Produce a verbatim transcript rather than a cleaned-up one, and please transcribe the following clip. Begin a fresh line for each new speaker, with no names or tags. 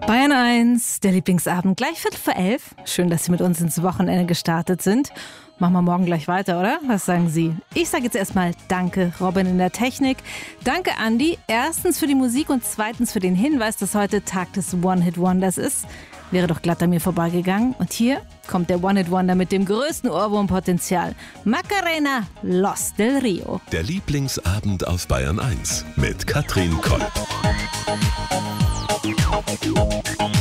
Bayern eins, der Lieblingsabend, gleich Viertel vor elf. Schön, dass Sie mit uns ins Wochenende gestartet sind. Machen wir morgen gleich weiter, oder? Was sagen Sie? Ich sage jetzt erstmal Danke, Robin in der Technik. Danke, Andi. Erstens für die Musik und zweitens für den Hinweis, dass heute Tag des One-Hit-Wonders ist. Wäre doch glatt an mir vorbeigegangen. Und hier kommt der One-Hit-Wonder mit dem größten Ohrwurmpotenzial. Macarena, Los del Rio.
Der Lieblingsabend auf Bayern eins mit Katrin Koll.